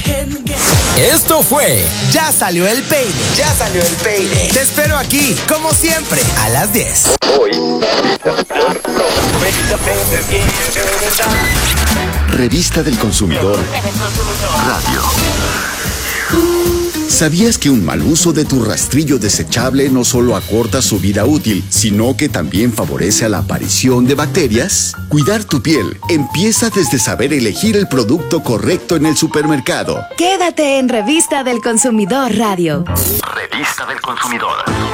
Esto fue Ya Salió el Peine. Ya Salió el Peine. Te espero aquí, como siempre, a las 10. Hoy. Revista del Consumidor Radio. ¿Sabías que un mal uso de tu rastrillo desechable no solo acorta su vida útil, sino que también favorece a la aparición de bacterias? Cuidar tu piel empieza desde saber elegir el producto correcto en el supermercado. Quédate en Revista del Consumidor Radio. Revista del Consumidor.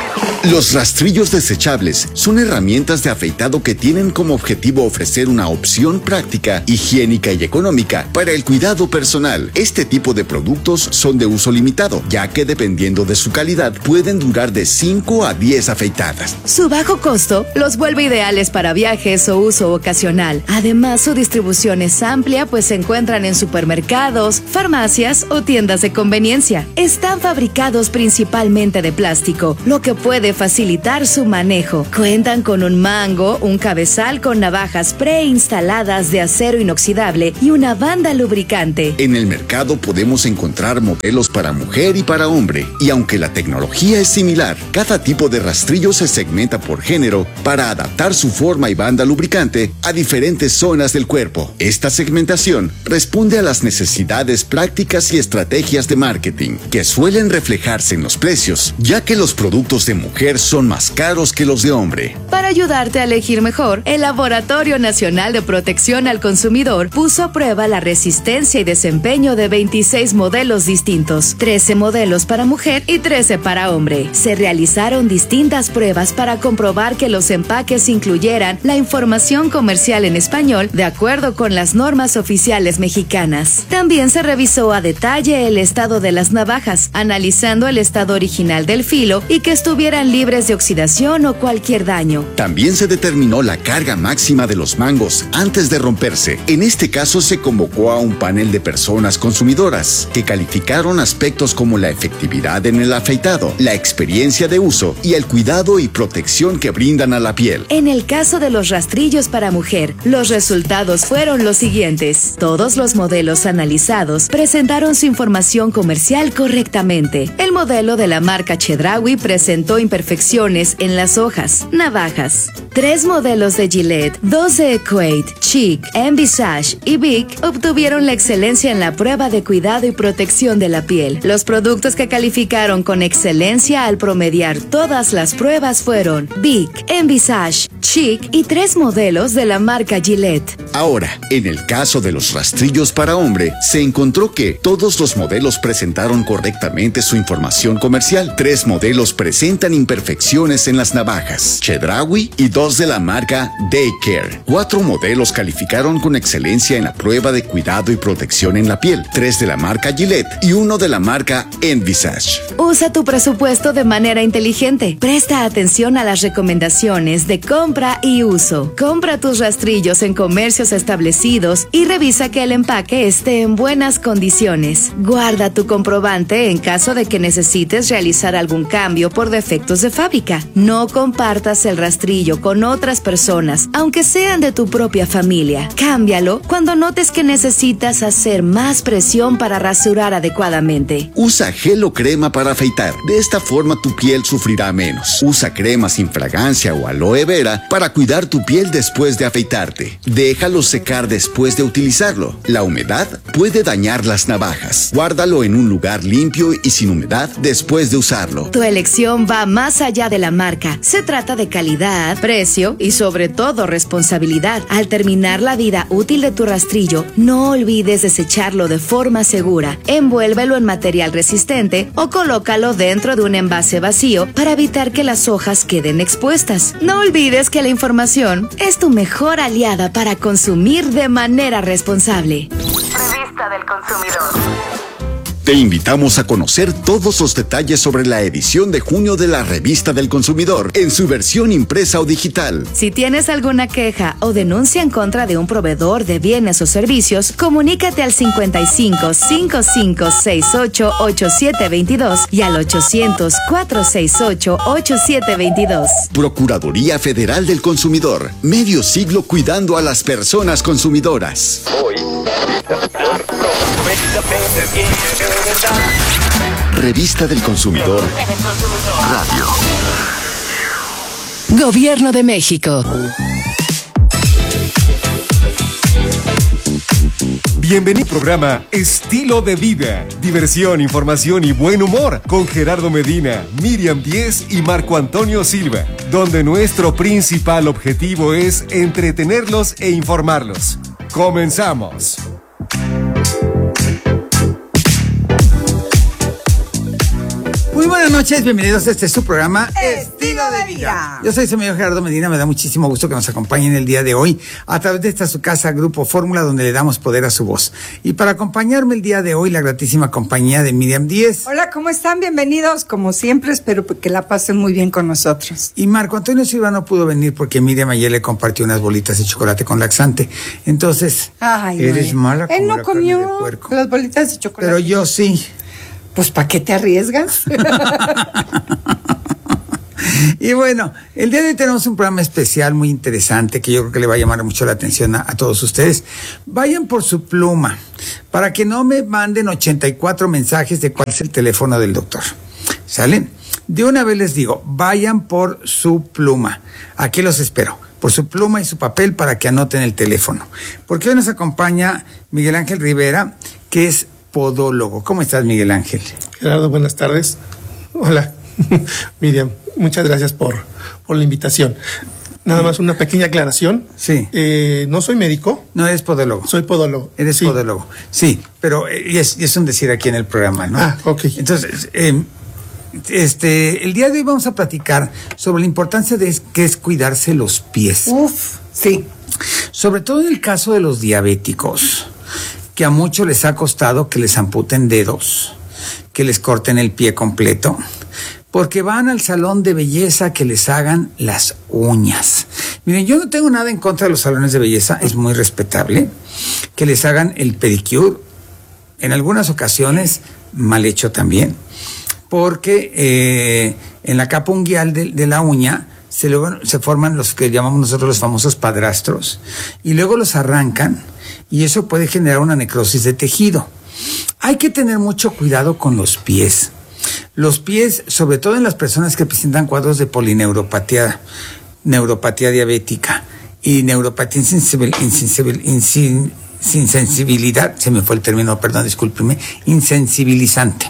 Los rastrillos desechables son herramientas de afeitado que tienen como objetivo ofrecer una opción práctica, higiénica y económica para el cuidado personal. Este tipo de productos son de uso limitado, ya que dependiendo de su calidad pueden durar de 5 a 10 afeitadas. Su bajo costo los vuelve ideales para viajes o uso ocasional. Además, su distribución es amplia, pues se encuentran en supermercados, farmacias o tiendas de conveniencia. Están fabricados principalmente de plástico, lo que puede facilitar su manejo. Cuentan con un mango, un cabezal con navajas preinstaladas de acero inoxidable y una banda lubricante. En el mercado podemos encontrar modelos para mujer y para hombre, y aunque la tecnología es similar, cada tipo de rastrillo se segmenta por género para adaptar su forma y banda lubricante a diferentes zonas del cuerpo. Esta segmentación responde a las necesidades prácticas y estrategias de marketing, que suelen reflejarse en los precios, ya que los productos de mujer son más caros que los de hombre. Para ayudarte a elegir mejor, el Laboratorio Nacional de Protección al Consumidor puso a prueba la resistencia y desempeño de 26 modelos distintos, 13 modelos para mujer y 13 para hombre. Se realizaron distintas pruebas para comprobar que los empaques incluyeran la información comercial en español de acuerdo con las normas oficiales mexicanas. También se revisó a detalle el estado de las navajas, analizando el estado original del filo y que estuvieran libres de oxidación o cualquier daño. También se determinó la carga máxima de los mangos antes de romperse. En este caso se convocó a un panel de personas consumidoras que calificaron aspectos como la efectividad en el afeitado, la experiencia de uso y el cuidado y protección que brindan a la piel. En el caso de los rastrillos para mujer, los resultados fueron los siguientes. Todos los modelos analizados presentaron su información comercial correctamente. El modelo de la marca Chedraui presentó imperfecciones en las hojas, navajas. 3 modelos de Gillette, 2 de Equate, Chic, Envisage y Bic obtuvieron la excelencia en la prueba de cuidado y protección de la piel. Los productos que calificaron con excelencia al promediar todas las pruebas fueron Bic, Envisage, Chic y 3 modelos de la marca Gillette. Ahora, en el caso de los rastrillos para hombre, se encontró que todos los modelos presentaron correctamente su información comercial. 3 modelos presentan imperfecciones en las navajas, Chedraui y 2 de la marca Daycare. 4 modelos calificaron con excelencia en la prueba de cuidado y protección en la piel, 3 de la marca Gillette y 1 de la marca Envisage. Usa tu presupuesto de manera inteligente. Presta atención a las recomendaciones de compra y uso. Compra tus rastrillos en comercios establecidos y revisa que el empaque esté en buenas condiciones. Guarda tu comprobante en caso de que necesites realizar algún cambio por defectos de fábrica. No compartas el rastrillo con otras personas, aunque sean de tu propia familia. Cámbialo cuando notes que necesitas hacer más presión para rasurar adecuadamente. Usa gel o crema para afeitar. De esta forma tu piel sufrirá menos. Usa crema sin fragancia o aloe vera para cuidar tu piel después de afeitarte. Déjalo secar después de utilizarlo. La humedad puede dañar las navajas. Guárdalo en un lugar limpio y sin humedad después de usarlo. Tu elección va más allá de la marca. Se trata de calidad, precio y sobre todo responsabilidad. Al terminar la vida útil de tu rastrillo, no olvides desecharlo de forma segura. Envuélvelo en material resistente o colócalo dentro de un envase vacío para evitar que las hojas queden expuestas. No olvides que la información es tu mejor aliada para consumir de manera responsable. Revista del Consumidor. Te invitamos a conocer todos los detalles sobre la edición de junio de la Revista del Consumidor en su versión impresa o digital. Si tienes alguna queja o denuncia en contra de un proveedor de bienes o servicios, comunícate al 55 55 68 8722 y al 800 468 8722. Procuraduría Federal del Consumidor. Medio siglo cuidando a las personas consumidoras. Hoy. Revista del Consumidor Radio. Gobierno de México. Bienvenido al programa Estilo de Vida, diversión, información y buen humor con Gerardo Medina, Miriam Díez y Marco Antonio Silva, donde nuestro principal objetivo es entretenerlos e informarlos. ¡Comenzamos! Muy buenas noches, bienvenidos a este su programa Estilo de Vida. Yo soy su amigo Gerardo Medina, me da muchísimo gusto que nos acompañen el día de hoy a través de esta su casa Grupo Fórmula, donde le damos poder a su voz. Y para acompañarme el día de hoy, la gratísima compañía de Miriam Díez. Hola, ¿cómo están? Bienvenidos, como siempre, espero que la pasen muy bien con nosotros. Y Marco Antonio Silva no pudo venir porque Miriam ayer le compartió unas bolitas de chocolate con laxante. Entonces, eres mala como él no la carne de comió puerco. las bolitas de chocolate. Pero yo sí. Pues, ¿para qué te arriesgas? Y bueno, el día de hoy tenemos un programa especial muy interesante que yo creo que le va a llamar mucho la atención a todos ustedes. Vayan por su pluma para que no me manden 84 mensajes de cuál es el teléfono del doctor. ¿Sale? De una vez les digo, vayan por su pluma. Aquí los espero. Por su pluma y su papel para que anoten el teléfono. Porque hoy nos acompaña Miguel Ángel Rivera, que es podólogo. ¿Cómo estás, Miguel Ángel? Gerardo, buenas tardes. Hola, Miriam, muchas gracias por la invitación. Nada más una pequeña aclaración. Sí. No soy médico. No, eres podólogo. Soy podólogo. Eres sí. podólogo. Sí, pero es un decir aquí en el programa, ¿no? Ah, ok. Entonces, el día de hoy vamos a platicar sobre la importancia de que es cuidarse los pies. Uf, sí. Sobre todo en el caso de los diabéticos, que a muchos les ha costado que les amputen dedos, que les corten el pie completo, porque van al salón de belleza que les hagan las uñas. Miren, yo no tengo nada en contra de los salones de belleza, es muy respetable que les hagan el pedicure, en algunas ocasiones mal hecho también, porque en la capa unguial de la uña se forman los que llamamos nosotros los famosos padrastros, y luego los arrancan, y eso puede generar una necrosis de tejido. Hay que tener mucho cuidado con los pies. Los pies, sobre todo en las personas que presentan cuadros de polineuropatía, neuropatía diabética y neuropatía insensibilidad, se me fue el término, perdón, discúlpeme, insensibilizante.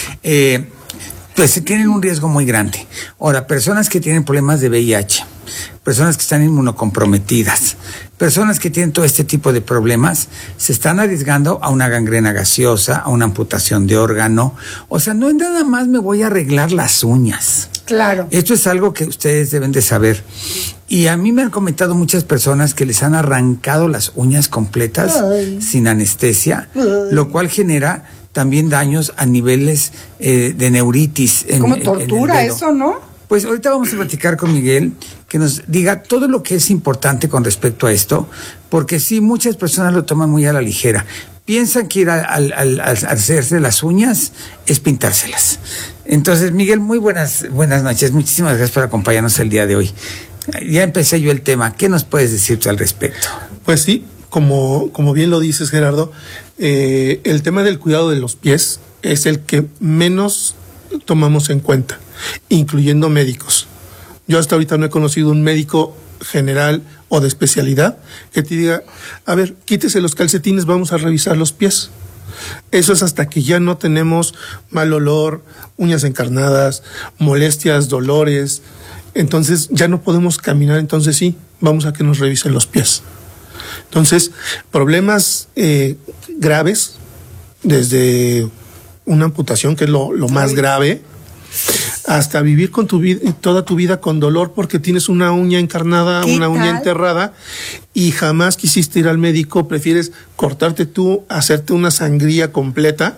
Pues tienen un riesgo muy grande. Ahora, personas que tienen problemas de VIH, personas que están inmunocomprometidas, personas que tienen todo este tipo de problemas, se están arriesgando a una gangrena gaseosa, a una amputación de órgano. O sea, no es nada más me voy a arreglar las uñas. Claro. Esto es algo que ustedes deben de saber. Y a mí me han comentado muchas personas que les han arrancado las uñas completas sin anestesia, lo cual genera también daños a niveles de neuritis. Como tortura eso, ¿no? Pues ahorita vamos a platicar con Miguel, que nos diga todo lo que es importante con respecto a esto, porque sí, muchas personas lo toman muy a la ligera. Piensan que ir al hacerse las uñas es pintárselas. Entonces, Miguel, muy buenas noches. Muchísimas gracias por acompañarnos el día de hoy. Ya empecé yo el tema. ¿Qué nos puedes decir tú al respecto? Pues sí, como bien lo dices, Gerardo, el tema del cuidado de los pies es el que menos tomamos en cuenta, incluyendo médicos. Yo hasta ahorita no he conocido un médico general o de especialidad que te diga, a ver, quítese los calcetines, vamos a revisar los pies. Eso es hasta que ya no tenemos mal olor, uñas encarnadas, molestias, dolores. Entonces ya no podemos caminar, entonces sí, vamos a que nos revisen los pies. Entonces, problemas graves, desde una amputación, que es lo más grave, hasta vivir con toda tu vida con dolor porque tienes una uña encarnada, una uña enterrada y jamás quisiste ir al médico, prefieres cortarte tú, hacerte una sangría completa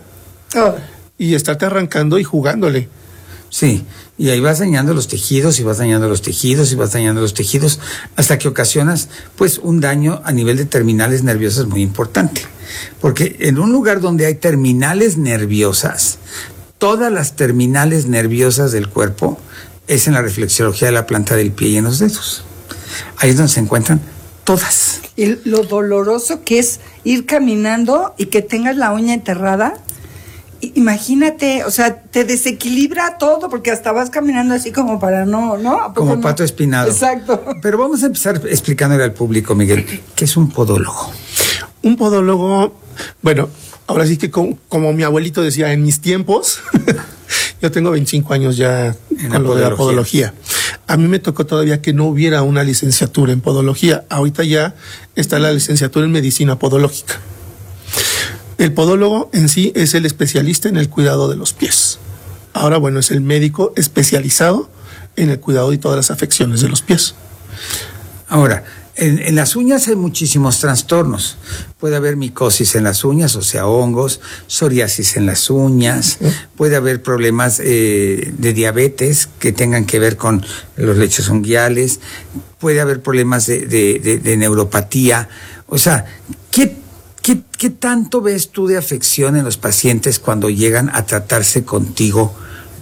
y estarte arrancando y jugándole. Sí, y ahí vas dañando los tejidos y vas dañando los tejidos y vas dañando los tejidos hasta que ocasionas pues un daño a nivel de terminales nerviosas muy importante. Porque en un lugar donde hay terminales nerviosas, todas las terminales nerviosas del cuerpo es en la reflexología de la planta del pie y en los dedos. Ahí es donde se encuentran todas. Y lo doloroso que es ir caminando y que tengas la uña enterrada. Imagínate, o sea, te desequilibra todo porque hasta vas caminando así como para ¿no? Como pato espinado. Exacto. Pero vamos a empezar explicándole al público, Miguel, ¿qué es un podólogo? Un podólogo, bueno, ahora sí que como mi abuelito decía, en mis tiempos, yo tengo 25 años ya con lo de la podología. A mí me tocó todavía que no hubiera una licenciatura en podología. Ahorita ya está la licenciatura en medicina podológica. El podólogo en sí es el especialista en el cuidado de los pies. Ahora, bueno, es el médico especializado en el cuidado de todas las afecciones de los pies. Ahora, en las uñas hay muchísimos trastornos. Puede haber micosis en las uñas, o sea, hongos, psoriasis en las uñas, puede haber problemas de diabetes que tengan que ver con los lechos unguiales, puede haber problemas de neuropatía. O sea, ¿qué tanto ves tú de afección en los pacientes cuando llegan a tratarse contigo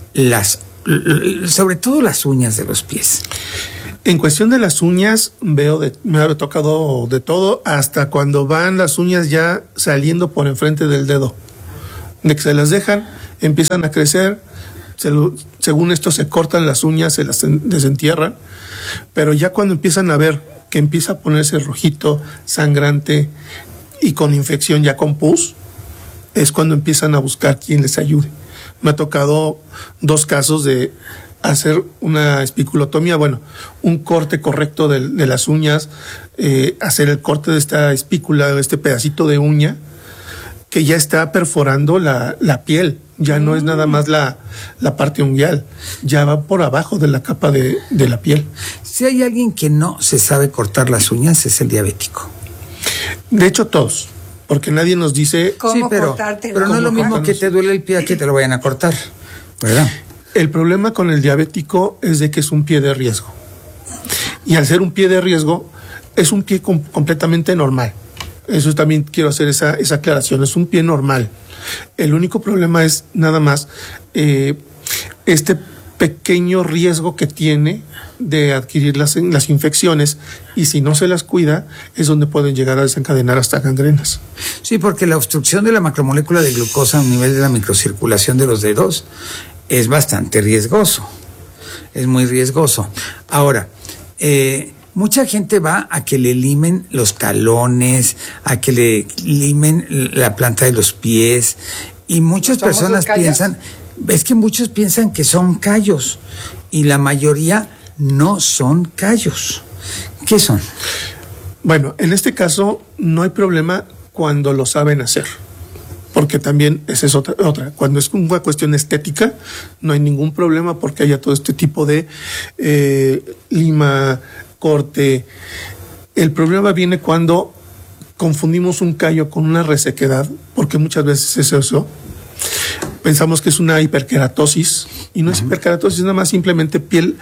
sobre todo las uñas de los pies? En cuestión de las uñas, me ha tocado de todo, hasta cuando van las uñas ya saliendo por enfrente del dedo. De que se las dejan, empiezan a crecer, según esto se cortan las uñas, se las desentierran, pero ya cuando empiezan a ver que empieza a ponerse rojito, sangrante y con infección, ya con pus, es cuando empiezan a buscar quien les ayude. Me ha tocado 2 casos de hacer una espiculotomía, bueno, un corte correcto de las uñas, hacer el corte de esta espícula, este pedacito de uña que ya está perforando la piel, ya no es nada más la parte unguial, ya va por abajo de la capa de la piel. Si hay alguien que no se sabe cortar las uñas, es el diabético. De hecho, todos, porque nadie nos dice cómo cortarte. Pero no es lo mismo que te duele el pie a que te lo vayan a cortar, ¿verdad? El problema con el diabético es de que es un pie de riesgo. Y al ser un pie de riesgo, es un pie completamente normal. Eso también quiero hacer esa aclaración. Es un pie normal. El único problema es nada más este pequeño riesgo que tiene de adquirir las infecciones, y si no se las cuida es donde pueden llegar a desencadenar hasta gangrenas. Sí, porque la obstrucción de la macromolécula de glucosa a nivel de la microcirculación de los dedos es bastante riesgoso, es muy riesgoso. Ahora, mucha gente va a que le limen los talones, a que le limen la planta de los pies, y muchas personas piensan, es que muchos piensan que son callos, y la mayoría no son callos. ¿Qué son? Bueno, en este caso no hay problema cuando lo saben hacer, porque también esa es otra. Cuando es una cuestión estética, no hay ningún problema porque haya todo este tipo de lima, corte. El problema viene cuando confundimos un callo con una resequedad, porque muchas veces es eso. Pensamos que es una hiperkeratosis, y no es hiperkeratosis, nada más simplemente piel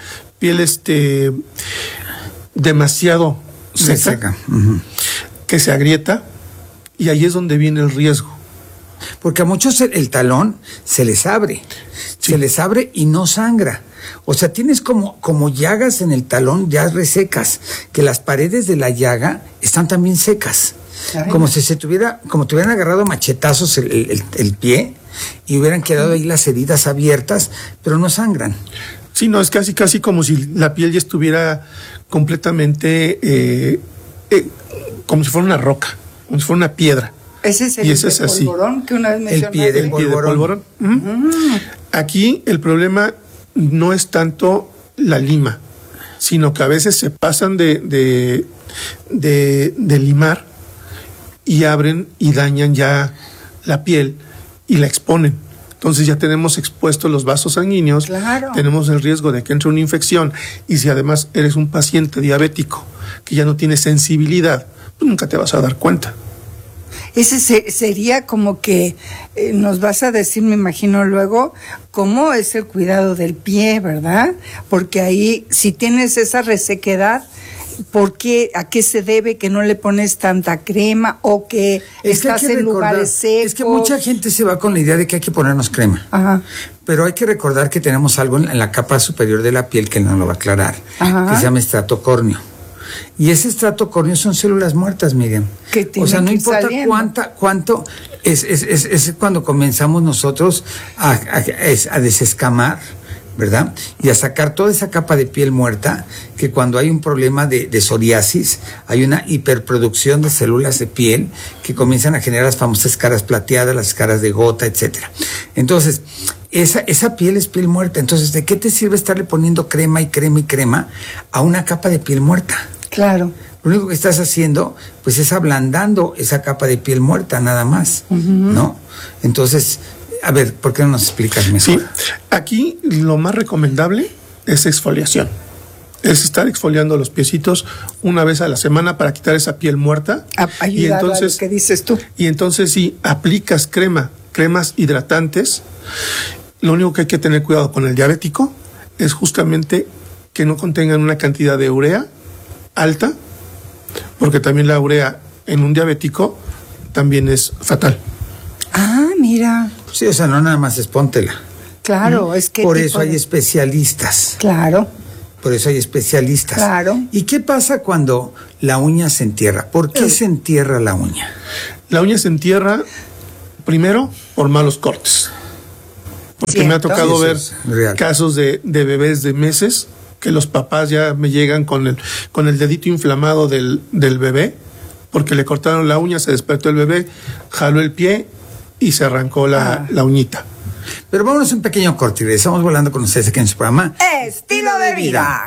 demasiado seca. Que se agrieta, y ahí es donde viene el riesgo. Porque a muchos el talón se les abre, sí. Se les abre y no sangra. O sea, tienes como llagas en el talón ya resecas, que las paredes de la llaga están también secas. Ay. Como si te hubieran agarrado machetazos el pie y hubieran quedado ahí las heridas abiertas, pero no sangran. Sí, no, es casi como si la piel ya estuviera completamente como si fuera una roca, como si fuera una piedra. Ese es el polvorón que una vez mencionaste. El pie de polvorón. Aquí el problema no es tanto la lima, sino que a veces se pasan de limar y abren y dañan ya la piel y la exponen. Entonces ya tenemos expuestos los vasos sanguíneos, claro. Tenemos el riesgo de que entre una infección, y si además eres un paciente diabético que ya no tiene sensibilidad, pues nunca te vas a dar cuenta. Ese sería como que nos vas a decir, me imagino luego, cómo es el cuidado del pie, ¿verdad? Porque ahí, si tienes esa resequedad, ¿por qué? ¿A qué se debe que no le pones tanta crema o que estás en lugares secos? Es que mucha gente se va con la idea de que hay que ponernos crema. Ajá. Pero hay que recordar que tenemos algo en la capa superior de la piel que nos lo va a aclarar, que se llama estrato córneo. Y ese estrato córneo son células muertas, Miriam. Que tienen o sea, no que ir importa saliendo. cuánto, es cuando comenzamos nosotros a desescamar, ¿verdad? Y a sacar toda esa capa de piel muerta, que cuando hay un problema de psoriasis, hay una hiperproducción de células de piel que comienzan a generar las famosas caras plateadas, las caras de gota, etcétera. Entonces, esa piel es piel muerta. Entonces, ¿de qué te sirve estarle poniendo crema y crema y crema a una capa de piel muerta? Claro. Lo único que estás haciendo, pues, es ablandando esa capa de piel muerta, nada más, ¿no? Entonces, a ver, ¿por qué no nos explicas mejor? Sí, aquí lo más recomendable es exfoliación. Es estar exfoliando los piecitos una vez a la semana para quitar esa piel muerta. Y entonces, a lo que dices tú. Y entonces, si aplicas cremas hidratantes, lo único que hay que tener cuidado con el diabético es justamente que no contengan una cantidad de urea alta, porque también la urea en un diabético también es fatal. Ah, mira. Sí, o sea, no nada más es póntela. Claro, es que... Por eso hay especialistas. Claro. Por eso hay especialistas. Claro. ¿Y qué pasa cuando la uña se entierra? ¿Por qué se entierra la uña? La uña se entierra primero por malos cortes. Porque me ha tocado ver casos de bebés de meses que los papás ya me llegan con el dedito inflamado del bebé, porque le cortaron la uña, se despertó el bebé, jaló el pie y se arrancó la uñita. Pero vámonos un pequeño corte y regresamos volando con ustedes aquí en su programa Estilo de Vida.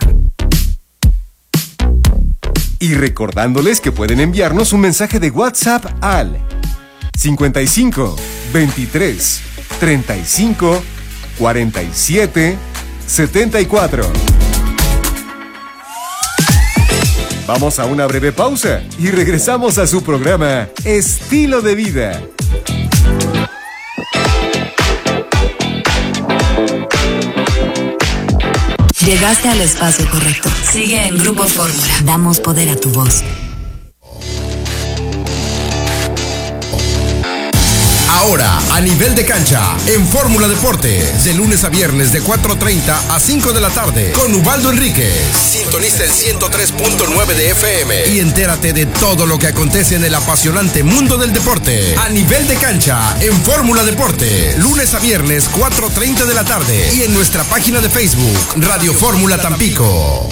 Y recordándoles que pueden enviarnos un mensaje de WhatsApp al 55 23 35 47 74. Vamos a una breve pausa y regresamos a su programa Estilo de Vida. Llegaste al espacio correcto. Sigue en Grupo Fórmula. Damos poder a tu voz. Ahora, a nivel de cancha, en Fórmula Deportes, de lunes a viernes de 4:30 a 5 de la tarde, con Ubaldo Enríquez. Sintoniza el 103.9 de FM y entérate de todo lo que acontece en el apasionante mundo del deporte. A nivel de cancha, en Fórmula Deportes, lunes a viernes 4:30 de la tarde y en nuestra página de Facebook, Radio Fórmula Tampico.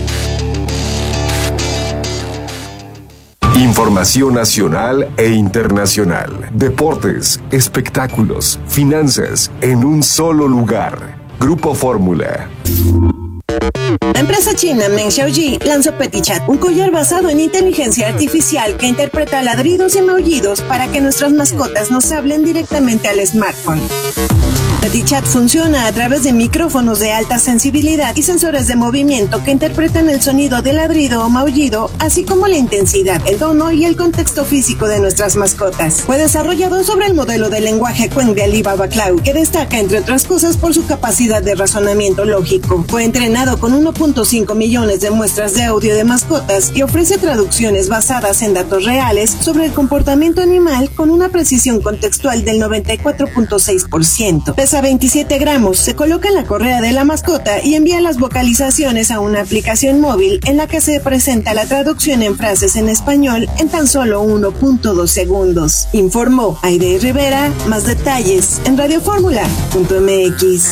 Información nacional e internacional. Deportes, espectáculos, finanzas, en un solo lugar. Grupo Fórmula. La empresa china Meng Xiaoji lanzó PetiChat, un collar basado en inteligencia artificial que interpreta ladridos y maullidos para que nuestras mascotas nos hablen directamente al smartphone. PetiChat funciona a través de micrófonos de alta sensibilidad y sensores de movimiento que interpretan el sonido de ladrido o maullido, así como la intensidad, el tono y el contexto físico de nuestras mascotas. Fue desarrollado sobre el modelo de lenguaje Qwen de Alibaba Cloud, que destaca, entre otras cosas, por su capacidad de razonamiento lógico. Fue entrenado con 1.5 millones de muestras de audio de mascotas y ofrece traducciones basadas en datos reales sobre el comportamiento animal con una precisión contextual del 94.6%. Pesa 27 gramos, se coloca en la correa de la mascota y envía las vocalizaciones a una aplicación móvil en la que se presenta la traducción en frases en español en tan solo 1.2 segundos. Informó Aide Rivera. Más detalles en radioformula.mx.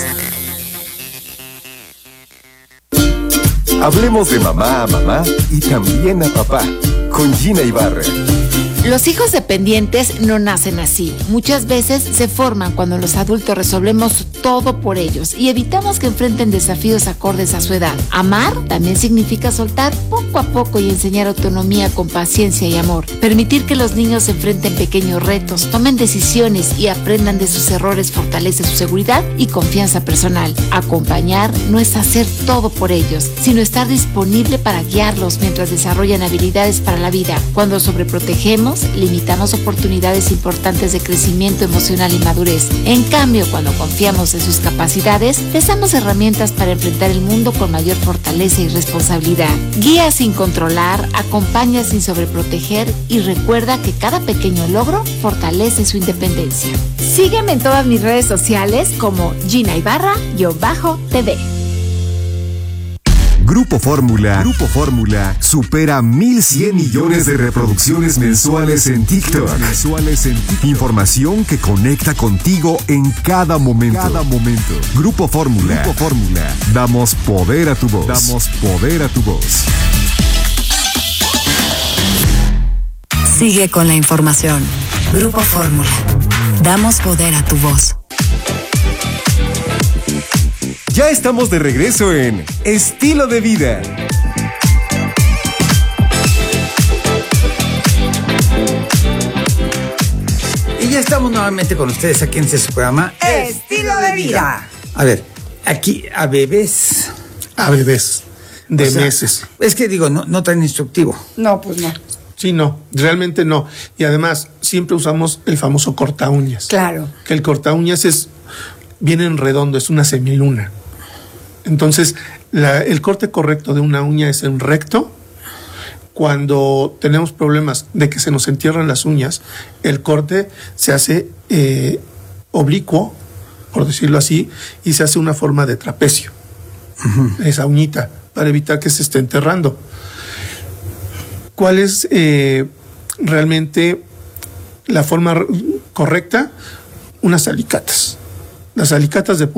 Hablemos de mamá a mamá y también a papá, con Gina Ibarra. Los hijos dependientes no nacen así. Muchas veces se forman cuando los adultos resolvemos todo por ellos y evitamos que enfrenten desafíos acordes a su edad. Amar también significa soltar poco a poco y enseñar autonomía con paciencia y amor. Permitir que los niños enfrenten pequeños retos, tomen decisiones y aprendan de sus errores fortalece su seguridad y confianza personal. Acompañar no es hacer todo por ellos, sino estar disponible para guiarlos mientras desarrollan habilidades para la vida. Cuando sobreprotegemos, limitamos oportunidades importantes de crecimiento emocional y madurez. En cambio, cuando confiamos en sus capacidades, les damos herramientas para enfrentar el mundo con mayor fortaleza y responsabilidad. Guía sin controlar, acompaña sin sobreproteger y recuerda que cada pequeño logro fortalece su independencia. Sígueme en todas mis redes sociales como Gina Ibarra-TV. Grupo Fórmula supera 1,100 millones de reproducciones mensuales en TikTok. Información que conecta contigo en cada momento. Grupo Fórmula. Damos poder a tu voz. Sigue con la información. Grupo Fórmula. Damos poder a tu voz. Ya estamos de regreso en Estilo de Vida. Y ya estamos nuevamente con ustedes aquí en este programa Estilo de Vida. A ver, aquí a bebés de meses. Es que digo, no traen instructivo. No, pues no. Sí, no, realmente no. Y además, siempre usamos el famoso corta uñas. Claro. Que el corta uñas viene en redondo, es una semiluna. Entonces, el corte correcto de una uña es en recto. Cuando tenemos problemas de que se nos entierran las uñas, el corte se hace oblicuo, por decirlo así, y se hace una forma de trapecio. Esa uñita, para evitar que se esté enterrando. ¿Cuál es realmente la forma correcta? Unas alicatas. Las alicatas de